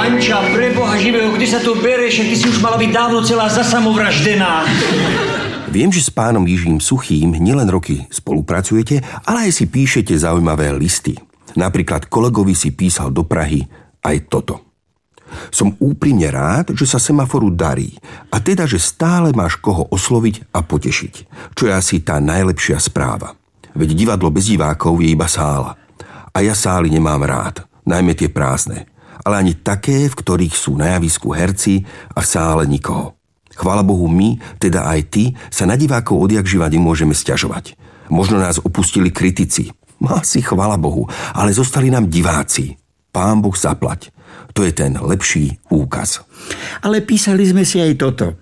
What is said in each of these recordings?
Anča, preboha živého, kde sa to bereš? Ty si už mala byť dávno celá zasamovraždená. Viem, že s pánom Jižím Suchým nielen roky spolupracujete, ale aj si píšete zaujímavé listy. Napríklad kolegovi si písal do Prahy aj toto. Som úprimne rád, že sa semaforu darí a teda, že stále máš koho osloviť a potešiť, čo je asi tá najlepšia správa. Veď divadlo bez divákov je iba sála. A ja sály nemám rád, najmä tie prázdne, ale ani také, v ktorých sú na javisku herci a v sále nikoho. Chvála Bohu, my, teda aj ty, sa na divákov odjakživa nemôžeme sťažovať. Možno nás opustili kritici. Asi chvála Bohu, ale zostali nám diváci. Pán Boh zaplať. To je ten lepší úkaz. Ale písali sme si aj toto.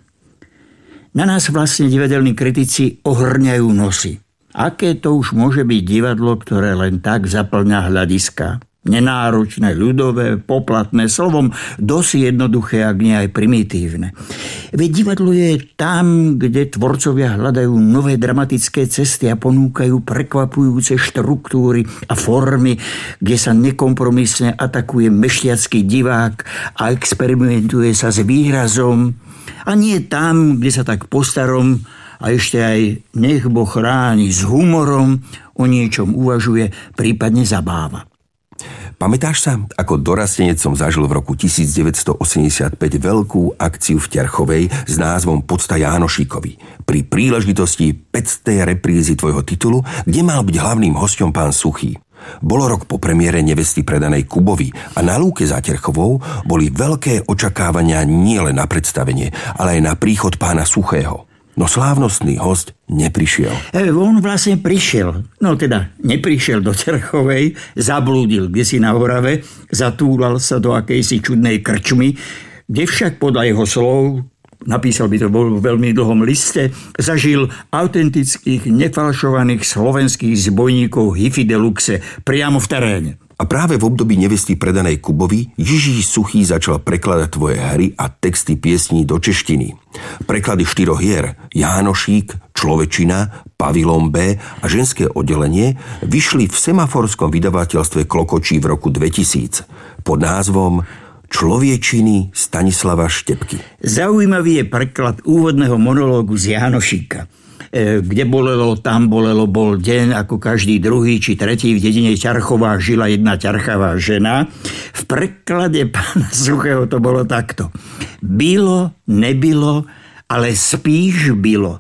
Na nás vlastne divadelní kritici ohrňajú nosy. Aké to už môže byť divadlo, ktoré len tak zaplňa hľadiska? Nenáročné, ľudové, poplatné, slovom dosť jednoduché, ak nie aj primitívne. Veď divadlo je tam, kde tvorcovia hľadajú nové dramatické cesty a ponúkajú prekvapujúce štruktúry a formy, kde sa nekompromisne atakuje mešťacký divák a experimentuje sa s výrazom. A nie tam, kde sa tak po starom a ešte aj nech Boh chráni s humorom o niečom uvažuje, prípadne zabáva. Pamätáš sa, ako dorastenec som zažil v roku 1985 veľkú akciu v Terchovej s názvom Podsta Jánošíkovi pri príležitosti 500. reprízy tvojho titulu, kde mal byť hlavným hosťom pán Suchý. Bolo rok po premiére Nevesty predanej Kubovi a na lúke za Terchovou boli veľké očakávania nielen na predstavenie, ale aj na príchod pána Suchého. No slávnostný hosť neprišiel. On vlastne prišiel. No teda, neprišiel do Terchovej, zablúdil kdesi na Orave, zatúlal sa do akejsi čudnej krčmy, kde však podľa jeho slov, napísal by to vo veľmi dlhom liste, zažil autentických, nefalšovaných slovenských zbojníkov Hifi Deluxe priamo v teréne. A práve v období Nevesty predanej Kubovi Jiží Suchý začal prekladať tvoje hry a texty piesní do češtiny. Preklady 4 hier Jánošík, Človečina, Pavilon B a ženské oddelenie vyšli v semaforskom vydavateľstve Klokočí v roku 2000 pod názvom Človečiny Stanislava Štepky. Zaujímavý je preklad úvodného monológu z Jánošíka. Kde bolelo, tam bolelo, bol deň, ako každý druhý či tretí v dedine Ťarchová žila jedna ťarchavá žena. V preklade pána Suchého to bolo takto. Bylo, nebylo, ale spíš bylo.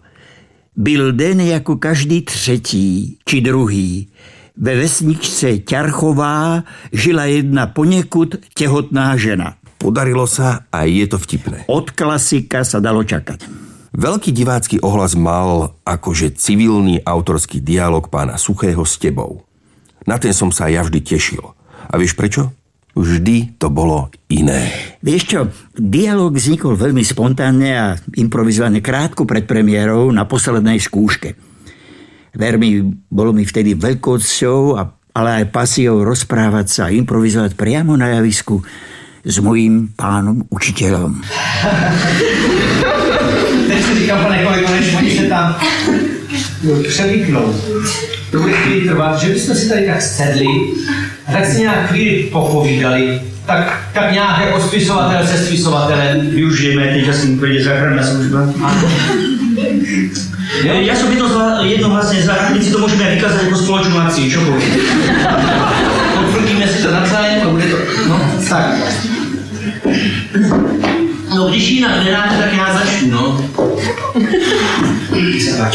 Byl den jako každý třetí či druhý. Ve vesničce Ťarchová žila jedna poněkud tehotná žena. Podarilo sa a je to vtipné. Od klasika sa dalo čakať. Veľký divácky ohlas mal akože civilný autorský dialog pána Suchého s tebou. Na ten som sa ja vždy tešil. A vieš prečo? Vždy to bolo iné. Vieš čo, dialog vznikol veľmi spontánne a improvizované krátko pred premiérou na poslednej skúške. Ver mi, bolo mi vtedy veľkou cťou, ale aj pasiou rozprávať sa a improvizovať priamo na javisku s mojím pánom učiteľom. Teď si říkám, pane kolego, než oni se tam převyknou. To bude chvíli trvat, že bychom si tady tak sedli a tak si nějak chvíli popovídali. Tak nějak jako spisovatel se spisovatelem využijeme teď asi úplně záchranná služba. Ja som jednohlasne za, si to môžeme vykázať ako spoločnú akciu, čo poviem? Potvrdíme si to navzájem a bude to... No, tak. No, když jinak nedáte, tak já začnu, no. Zač.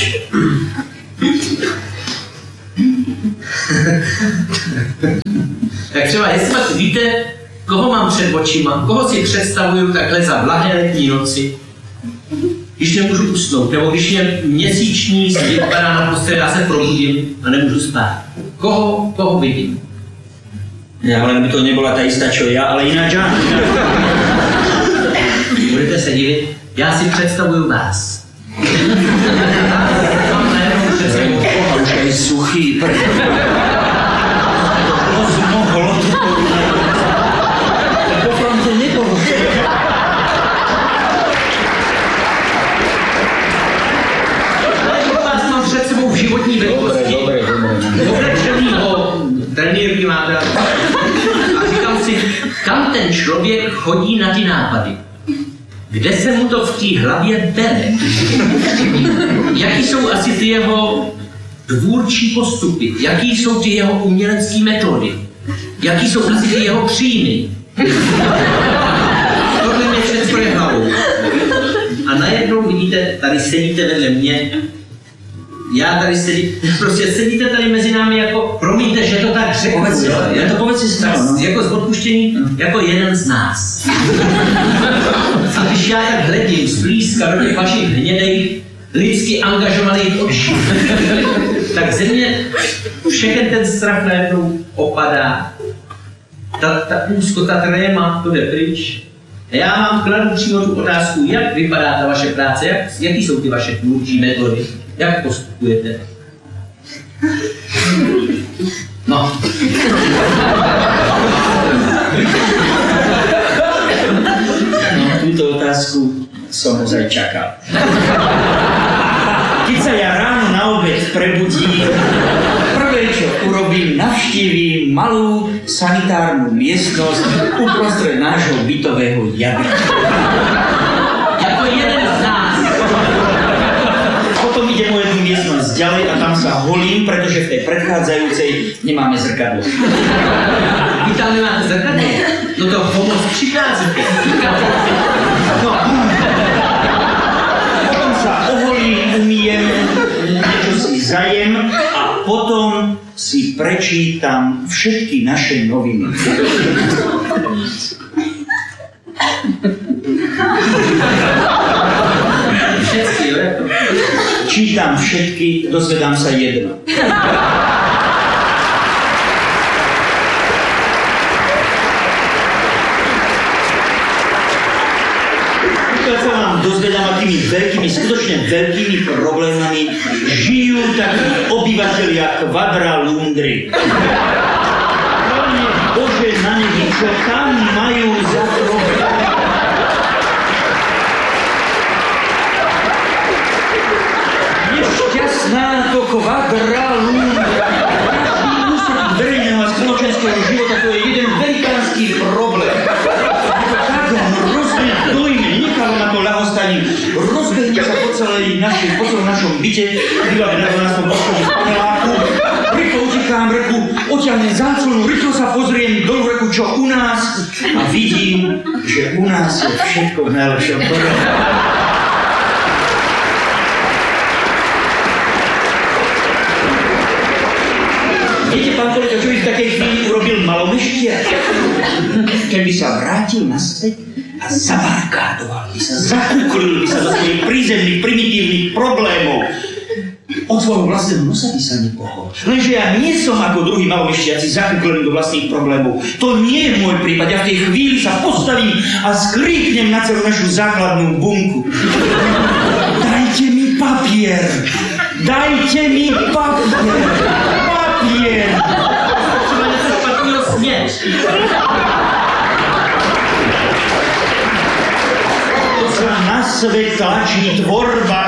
Tak třeba, jestli pak víte, koho mám před očima, koho si představuju takhle za blahé letní noci, když nemůžu usnout, nebo když je měsíční svět padá na posteli, já se probudím a nemůžu spát. Koho vidím? Ja, len by to nebola tá istá, čo ja, ale ináč áno. Budete se divit, já si představuju vás. Mám najednou před sebou. Už aj Suchý. Mohlo to po fronte nebolo. Vás mám před sebou v životní velikosti. Oblečenýho trenýrky máte. A říkám si, kam ten člověk chodí na ty nápady? Kde se mu to v té hlavě bere? Jaký jsou asi ty jeho tvůrčí postupy? Jaký jsou ty jeho umělecké metody? Jaký jsou asi ty jeho příjmy? Tohle mě všechno je hlavou. A najednou vidíte, tady sedíte vedle mě, já tady sedím, prostě sedíte tady mezi námi jako, promiňte, že to tak řeknu, povedz si jako z odpuštění, jako jeden z nás. A když já tak hledím zblízka do těch vašich hnědejch, lidsky angažovaných očí, tak ze mě všechen ten strach najednou opadá. Ta úzkota, ta tréma, to jde pryč. A já vám kladu přímo tu otázku, jak vypadá ta vaše práce, jaký jsou ty vaše tvůrčí metody, jak postupujete. No. Túto otázku som ozaj čakal. Keď sa ja ráno na obed prebudím, prvé, čo urobím, navštívim malú sanitárnu miestnosť uprostred nášho bytového jadra. Jako jeden z nás. Potom idem o jednu miestnosť ďalej a tam sa holím, pretože v tej predchádzajúcej nemáme zrkadlo. Vy tam nemáte zrkadlo? No to pomoc přicházíte. No. Potom sa oholím, umyjem, niečo si zajem a potom si prečítam všetky naše noviny. Všetky, jo? Čítam všetky, dozvedám sa jedno. Keď sa vám dozvedám, akými veľkými, skutočne veľkými problémami žijú takí obyvatelia Kvadralundry. Bože na nebi, čo tam majú za problém. Nešťastná to Kvadralundra. Každý úsek verejného a spoločenského života, to je jeden velikánsky problém. Tak hrozne dojme, nechalo na to ľahostaním. Rozbehne sa po celom našom byte, bývame na 12. poschodí v paneláku. Rýchlo utekám reku, oťahnem záclonu, rýchlo sa pozriem dolu reku, čo u nás. A vidím, že u nás je všetko v najlepšom poriadku. Viete, pán kolega, čo by v takej chvíli urobil Malomeštia? Keby sa vrátil naspäť a zabarkádoval by sa, zakúklil by sa do svojich prízemných, primitívnych problémov. Od svojho vlastného nosa by sa nepohol. Lenže ja nie som ako druhí Malomešťaci zakúklený do vlastných problémov. To nie je môj prípad. Ja v tej chvíli sa postavím a skrípnem na celú našu základnú bunku. Dajte mi papier! Dajte mi papier! Papier! Třeba něco špatného smět. To sa na svet tlačí tvorba.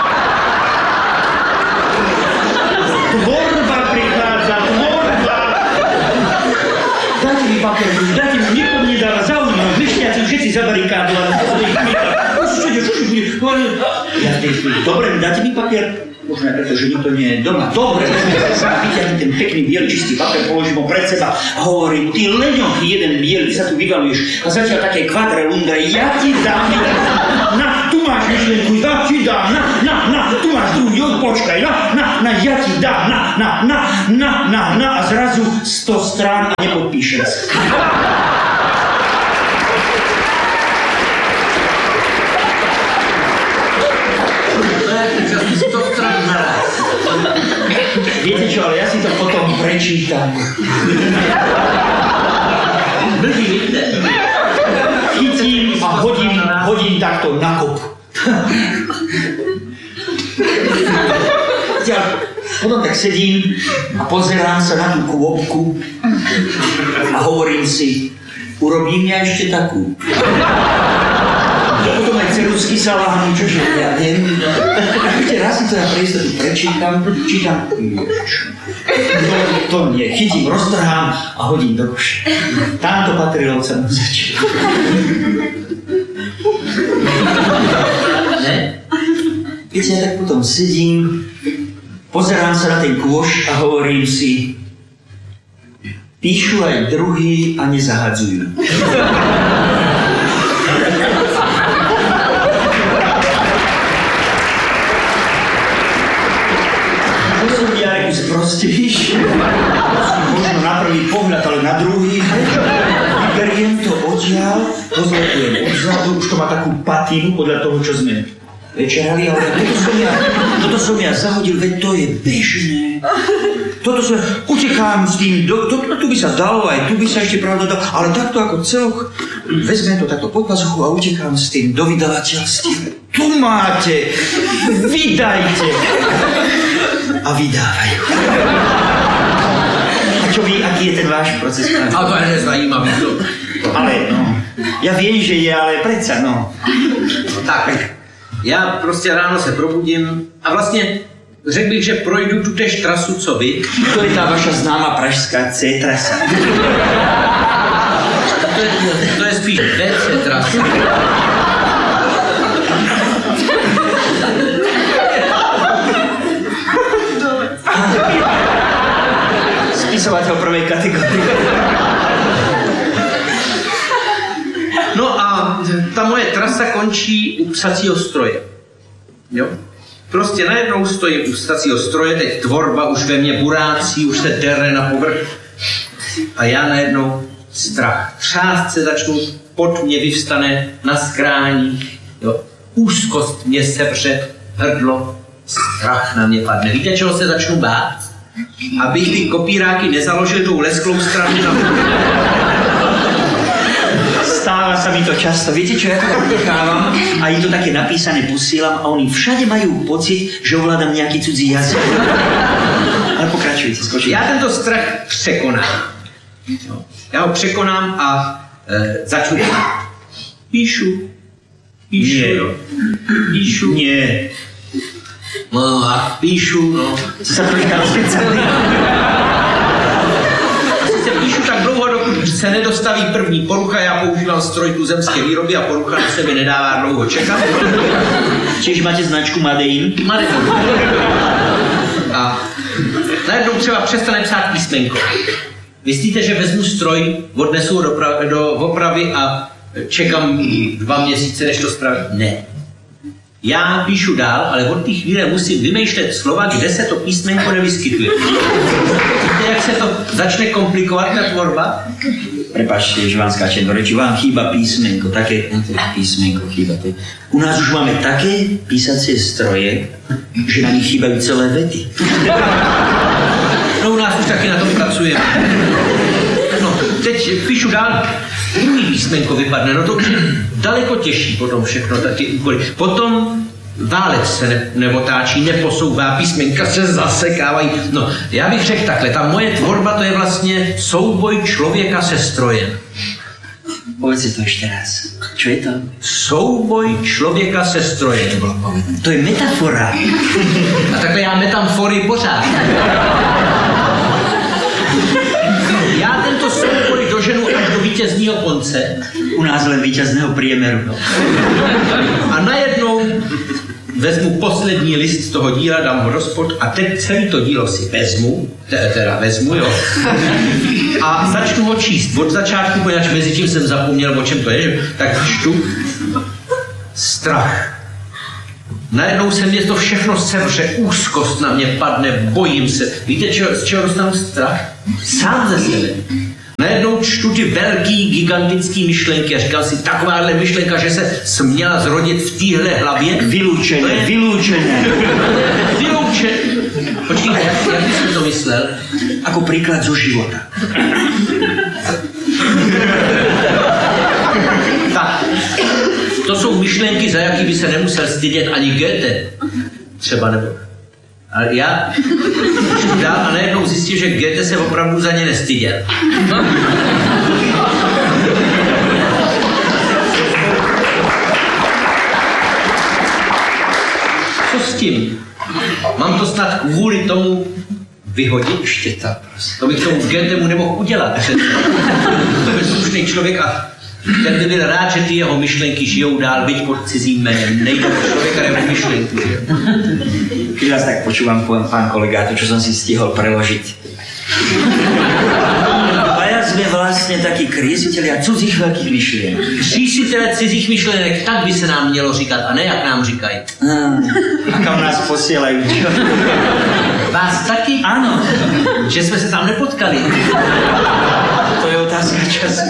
Tvorba prichádza, tvorba. Dajte mi papier, dajte mi, nikto mi nedáva zaujímavosť. Mešťaci všetci zabarikádovali. Ja v tej chvíli, dobre, dáte mi papier? Možno aj preto, že nikto nie je doma. Dobre, vyťahnem ten pekný biely čistý papier, položím ho pred seba a hovorím, ty leňoch jeden biely, ty sa tu vyvaluješ a zatiaľ také Kvadralundre, ja ti dám, na, tu máš myšlenku, ja ti dám, na, tu máš druhý, počkaj, na, ja ti dám, na, a zrazu 100 strán a nepodpíšem sa. Viete čo, ale ja si to potom prečítam. Chytím a hodím takto na kop. Potom tak sedím a pozerám sa na tú kôpku a hovorím si, urobím ja ešte takú. Potom aj ceruzky salámy, čože ja viem. Víte, raz si to ja pre istotu prečítam, to nie, chytím, roztrhám a hodím do koše. Tam to patrilo od samého začiatku. Ne? Viete, ja tak potom sedím, pozerám sa na ten kôš a hovorím si, píšu aj druhý a nezahadzujú. To som ja ako sprostíš. Možno na prvý pohľad, ale na druhý. Vyberiem to odtiaľ, pozletujem odzadu, už to má takú patinu podľa toho, čo sme večerali, ale toto som ja zahodil, veď to je bežné. Utekám s tým, tu by sa dalo, aj tu by sa ešte pravda dalo, ale takto ako celok, vezmem to takto pod pazuchu a utekám s tým do vydavateľstiev. Tu máte, vydajte. A vydávajú. A čo vy, aký je ten váš proces? A to je nezajímavý. Ale no, ja viem, že je, ale predsa no. Tak. Já prostě ráno se probudím a vlastně řekl bych, že projdu tu též trasu, co vy. To je ta vaša známá pražská C-trasa. To je spíš DC trasa. Spisovateľ prvej kategórie. No a ta moje trasa končí u psacího stroje. Jo? Prostě najednou stojím u psacího stroje, teď tvorba už ve mně burácí, už se dere na povrch. A já najednou strach. Třást se začnu, pod mě vyvstane na skráních. Jo? Úzkost mě sevře hrdlo, strach na mě padne. Víte, čeho se začnu bát? Abych ty kopíráky nezaložil tou lesklou stranu na mě. Stáva sa mi to často. Viete čo, ja to tak nechávam a im to také napísané posielam a oni všade majú pocit, že ovládam nejaký cudzí jazyk. Ale pokračujte, skočím. Já tento strach překonám. Já ho překonám a začnu. Píšu. Nie. No a píšu, no. Co sa to říká speciálne? Píšu tak dlouho, dokud se nedostaví první porucha, já používám stroj tuzemské výroby a porucha se mi nedává dlouho čekat. Čiže máte značku Made in? Made in. A najednou třeba přestane psát písmenko. Myslíte, že vezmu stroj, odnesu do opravy a čekám 2 měsíce, než to spravím? Ne. Já píšu dál, ale od té chvíle musím vymýšlet slova, kde se to písmenko nevyskytuje. Víte, jak se to začne komplikovat, ta tvorba? Prepáčte, že vám skáčem do reči, vám chýba písmenko, také písmenko chýba. U nás už máme také písacie stroje, že na nich chýbajú celé vety. No u nás už taky na tom pracujeme. No, teď píšu dál, druhý písmenko vypadne, no to už je daleko těžší potom všechno, taky úkoly. Potom válec se neotáčí, neposouvá, písmenka se zasekávají. No, já bych řekl takhle, ta moje tvorba to je vlastně souboj člověka se strojem. Povedz si to ešte raz. Čo je to? Souboj člověka se strojem. To je metafora. A takhle já metafory pořád. Já tento souboj doženu až do vítězního konce. U nás len víťazného priemeru. No. A najednou vezmu poslední list toho díla, dám ho do spod a teď celé to dílo si vezmu, jo. A začnu ho číst od začátku, poněvadž mezi tím jsem zapomněl, o čem to je, tak čtu strach. Najednou se mě to všechno sevře, úzkost na mě padne, bojím se. Víte, z čeho dostanu strach? Sám ze sebe. Najednou čtu ty velký, gigantický myšlenky a říkal si, takováhle myšlenka, že se směla zrodit v téhle hlavě. Vyloučené. Počkej, jak bys mi to myslel? Ako príklad zo života. Tak, to jsou myšlenky, za jaký by se nemusel stydět ani Goethe. Třeba nebo. Ale já dál a najednou zjistil, že Goethe se opravdu za ně nestyděl. tím. Mám to snad kvůli tomu vyhodit štěta. To bych tomu Goethemu nemohl udělat. To je slušný člověk a ten by byl rád, že ty jeho myšlenky žijou dál, byť pod cizím jménem. Nejde o člověka nebo myšlenku. Keď vás tak počúvam, pán kolega, to, čo som si stihol preložiť. Dvaja sme vlastne takí kriesitelia cudzích veľkých myšlienok. Křísitelé cizích myšlenek, tak by se nám mělo říkat, a ne jak nám říkají. A kam nás posielajú? Vás taky? Áno. Že jsme se tam nepotkali. To je otázka času.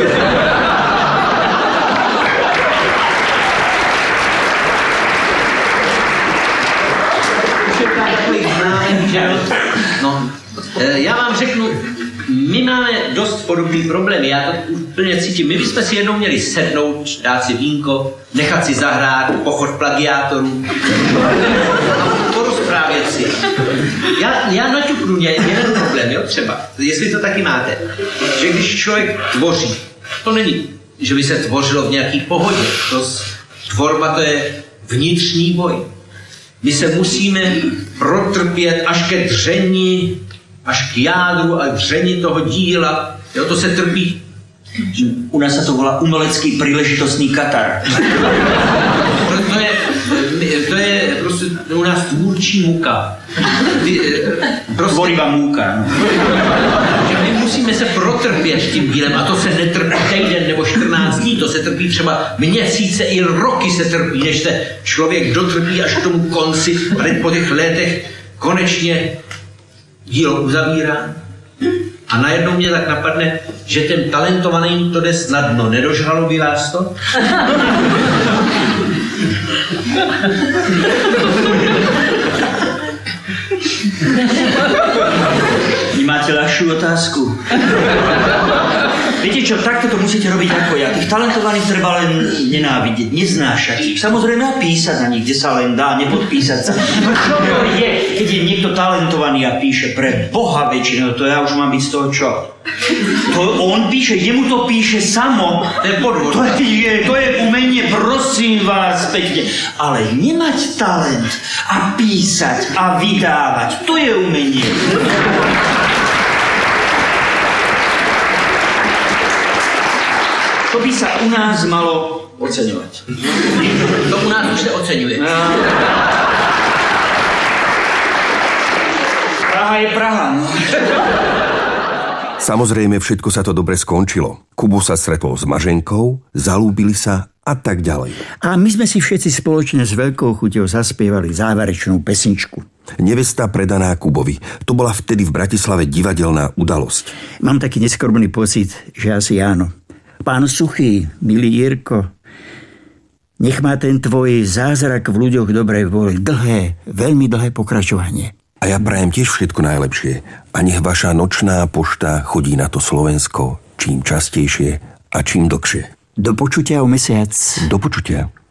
No, já vám řeknu, my máme dost podobný problémy, já to úplně cítím. My bychom si jednou měli sednout, dát si vínko, nechat si zahrát, pochod plagiátorů a porozprávět si. Já naťuknu jeden problém, jo, třeba, jestli to taky máte, že když člověk tvoří, to není, že by se tvořilo v nějaký pohodě, tvorba to je vnitřní boj. My se musíme protrpět až ke dření, až k jádru a dření toho díla. Jo, to se trpí. U nás sa to volá umelecký príležitostný Katar. To je prostě u nás tvůrčí muka. Tvorivá múka. My musíme se protrpět tím dílem a to se netrpí týden nebo 14 dní, to se trpí třeba měsíce i roky se trpí, než se člověk dotrpí až k tomu konci a teď po těch letech konečně dílo uzavírá. A najednou mě tak napadne, že ten talentovaný to jde snadno. Nedožralo by vás to? Nemáte ľahšiu otázku? Viete čo, takto to musíte robiť ako ja. Tých talentovaných treba len nenávidieť, neznášať ich. Samozrejme a písať na nich, kde sa len dá, nepodpísať sa. No čo to je, keď je niekto talentovaný a píše pre Boha väčšinou, to ja už mám byť z toho čo? To on píše, jemu to píše samo. To je podvod. To je umenie, prosím vás pekne. Ale nemať talent a písať a vydávať, to je umenie. To by sa u nás malo oceňovať. To u nás už se oceňuje. Praha je Praha, no. Samozrejme, všetko sa to dobre skončilo. Kubo sa stretol s Maženkou, zalúbili sa a tak ďalej. A my sme si všetci spoločne s veľkou chuťou zaspievali záverečnú pesničku. Nevesta predaná Kubovi. To bola vtedy v Bratislave divadelná udalosť. Mám taký neskromný pocit, že asi áno. Pán Suchý, milý Jirko, nech má ten tvoj zázrak v ľuďoch dobrej vôle dlhé, veľmi dlhé pokračovanie. A ja prajem tiež všetko najlepšie. A nech vaša nočná pošta chodí na to Slovensko čím častejšie a čím dlhšie. Do počutia o mesiac. Do počutia.